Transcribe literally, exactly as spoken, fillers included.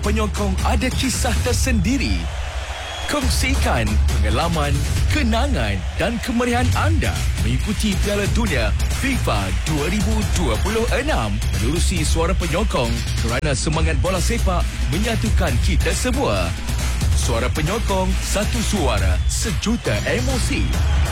penyokong ada kisah tersendiri. Kongsikan pengalaman, kenangan dan kemeriahan anda mengikuti Piala Dunia FIFA dua ribu dua puluh enam menerusi Suara Penyokong kerana semangat bola sepak menyatukan kita semua. Suara Penyokong, satu suara, sejuta emosi.